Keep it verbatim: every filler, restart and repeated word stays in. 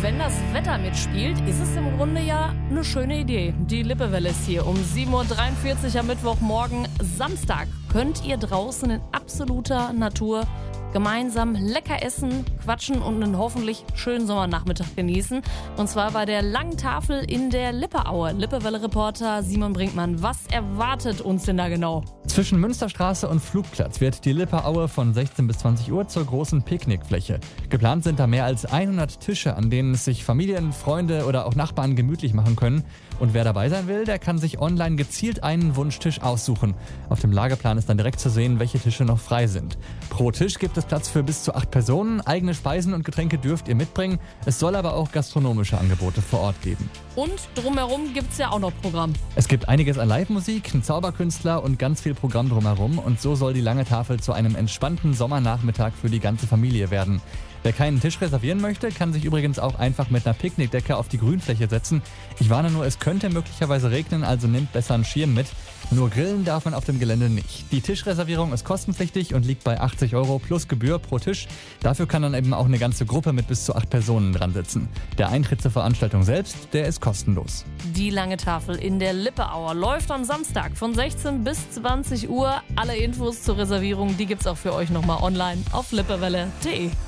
Wenn das Wetter mitspielt, ist es im Grunde ja eine schöne Idee. Die Lippewelle ist hier um sieben Uhr dreiundvierzig am Mittwochmorgen. Samstag könnt ihr draußen in absoluter Natur gemeinsam lecker essen, quatschen und einen hoffentlich schönen Sommernachmittag genießen. Und zwar bei der langen Tafel in der Lippeaue. Lippewelle-Reporter Simon Brinkmann, was erwartet uns denn da genau? Zwischen Münsterstraße und Flugplatz wird die Lippeaue von sechzehn bis zwanzig Uhr zur großen Picknickfläche. Geplant sind da mehr als hundert Tische, an denen es sich Familien, Freunde oder auch Nachbarn gemütlich machen können. Und wer dabei sein will, der kann sich online gezielt einen Wunschtisch aussuchen. Auf dem Lageplan ist dann direkt zu sehen, welche Tische noch frei sind. Pro Tisch gibt es Platz für bis zu acht Personen. Eigene Speisen und Getränke dürft ihr mitbringen. Es soll aber auch gastronomische Angebote vor Ort geben. Und drumherum gibt es ja auch noch Programm. Es gibt einiges an Live-Musik, einen Zauberkünstler und ganz viel Programm drumherum. Und so soll die lange Tafel zu einem entspannten Sommernachmittag für die ganze Familie werden. Wer keinen Tisch reservieren möchte, kann sich übrigens auch einfach mit einer Picknickdecke auf die Grünfläche setzen. Ich warne nur, es könnte möglicherweise regnen, also nehmt besser einen Schirm mit. Nur grillen darf man auf dem Gelände nicht. Die Tischreservierung ist kostenpflichtig und liegt bei achtzig Euro plus Gebühr pro Tisch. Dafür kann dann eben auch eine ganze Gruppe mit bis zu acht Personen dran sitzen. Der Eintritt zur Veranstaltung selbst, der ist kostenlos. Die lange Tafel in der Lippeaue läuft am Samstag von sechzehn bis zwanzig Uhr. Alle Infos zur Reservierung, die gibt's auch für euch nochmal online auf lippewelle punkt de.